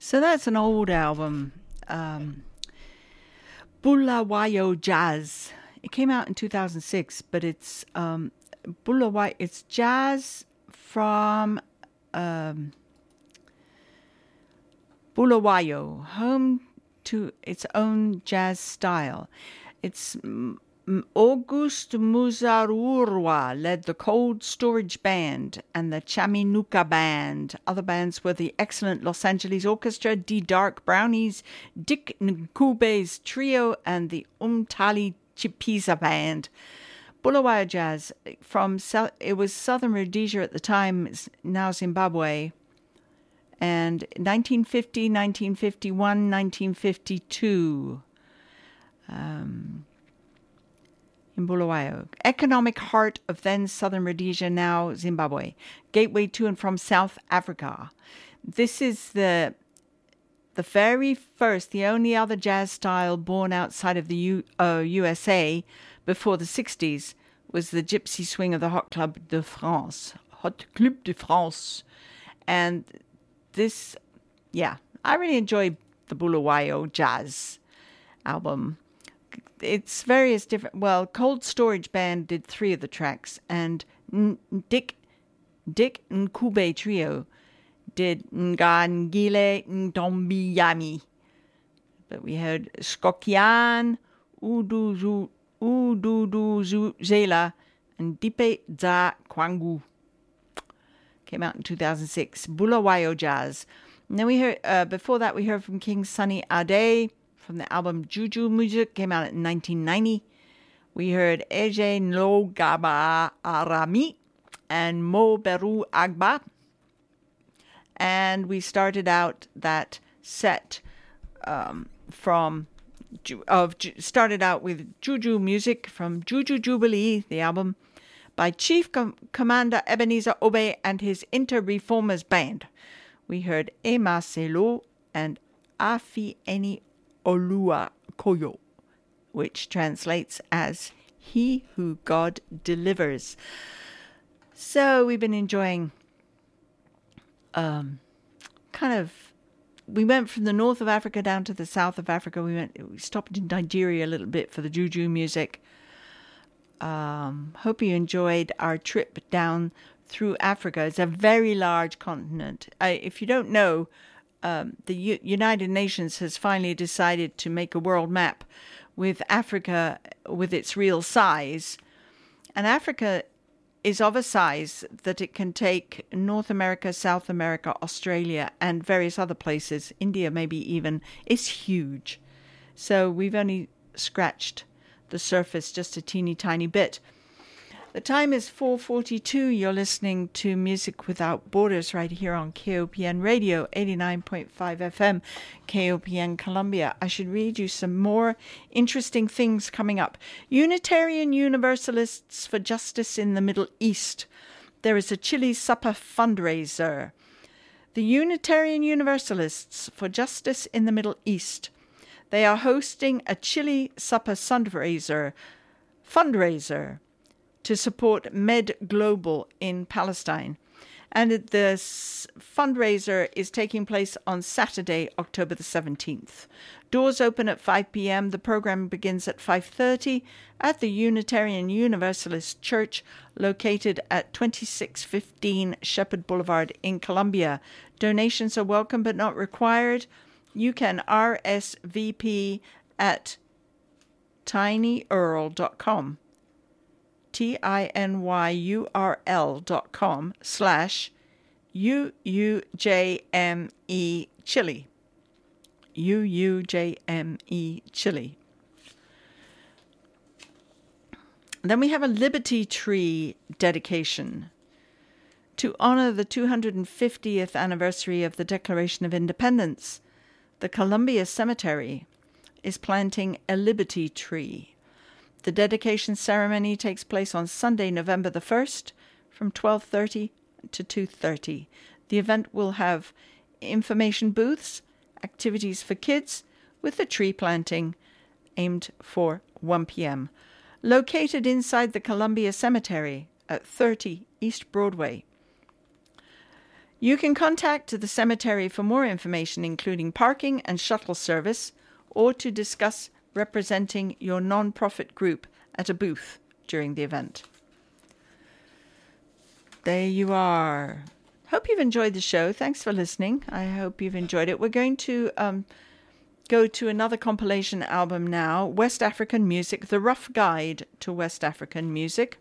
So that's an old album, Bulawayo Jazz. It came out in 2006, but it's Bulawayo. It's jazz from Bulawayo, home to its own jazz style. It's Auguste Muzarurwa led the Cold Storage Band and the Chaminuca Band. Other bands were the excellent Los Angeles Orchestra, D Dark Brownies, Dick Nkube's Trio, and the Umtali Chipiza Band. Bulawayo Jazz, it was Southern Rhodesia at the time, it's now Zimbabwe. And 1950, 1951, 1952. In Bulawayo, economic heart of then Southern Rhodesia, now Zimbabwe, gateway to and from South Africa. This is the very first, the only other jazz style born outside of the USA before the 60s was the gypsy swing of the Hot Club de France. Hot Club de France. And this, I really enjoy the Bulawayo Jazz album. It's various different. Well, Cold Storage Band did 3 of the tracks, and Dick Nkube Trio did Ngangile Ndombi Yami. But we heard Skokian, Ududu Zela, and Dipe Za Kwangu. Came out in 2006. Bulawayo Jazz. And then we heard, before that, we heard from King Sunny Ade from the album Juju Music, came out in 1990. We heard Eje Nlogaba Arami and Mo Beru Agba. And we started out that set started out with Juju Music from Juju Jubilee, the album, by Chief Commander Ebenezer Obey and his Inter-Reformers Band. We heard Ema Selo and Afi Eni Olua Koyo, which translates as He Who God Delivers. So we've been enjoying we went from the north of Africa down to the south of Africa. We stopped in Nigeria a little bit for the Juju music. Hope you enjoyed our trip down through Africa. It's a very large continent. If you don't know, the United Nations has finally decided to make a world map with Africa with its real size. And Africa is of a size that it can take North America, South America, Australia, and various other places. India, maybe even. It's huge. So we've only scratched the surface just a teeny tiny bit. The time is 4:42. You're listening to Music Without Borders right here on KOPN Radio, 89.5 FM, KOPN Columbia. I should read you some more interesting things coming up. Unitarian Universalists for Justice in the Middle East. There is a Chili Supper fundraiser. The Unitarian Universalists for Justice in the Middle East. They are hosting a Chili Supper fundraiser to support Med Global in Palestine. And the fundraiser is taking place on Saturday, October the 17th. Doors open at 5 p.m. The program begins at 5:30 at the Unitarian Universalist Church located at 2615 Shepherd Boulevard in Columbia. Donations are welcome but not required. You can RSVP at tinyurl.com. tinyurl.com/UUJME Chile. UUJME Chile. Then we have a Liberty Tree dedication to honor the 250th anniversary of the Declaration of Independence. The Columbia Cemetery is planting a Liberty Tree. The dedication ceremony takes place on Sunday, November the 1st from 12:30 to 2:30. The event will have information booths, activities for kids, with the tree planting aimed for 1 p.m. Located inside the Columbia Cemetery at 30 East Broadway. You can contact the cemetery for more information, including parking and shuttle service, or to discuss representing your non-profit group at a booth during the event. There you are. Hope you've enjoyed the show. Thanks for listening. I hope you've enjoyed it. We're going to go to another compilation album now, West African Music, The Rough Guide to West African Music.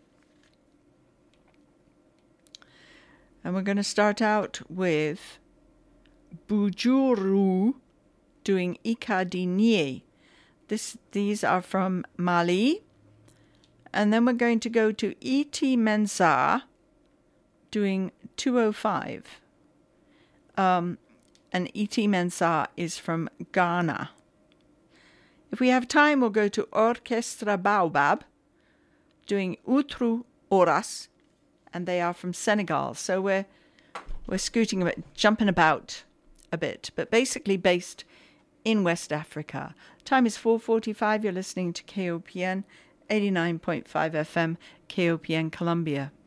And we're going to start out with Bujuru doing Ikadinye. These are from Mali. And then we're going to go to E.T. Mensah doing 205. And E.T. Mensah is from Ghana. If we have time, we'll go to Orchestra Baobab doing Outro Horas, and they are from Senegal. So we're scooting a bit, jumping about a bit, but basically based in West Africa. Time is 4:45. You're listening to KOPN 89.5 FM, KOPN Columbia.